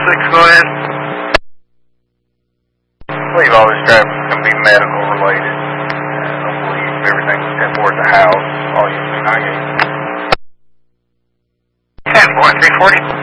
go ahead. I believe all this traffic is going to be medical related. I don't believe everything was 10 board the house. All you 98. 10 board 340.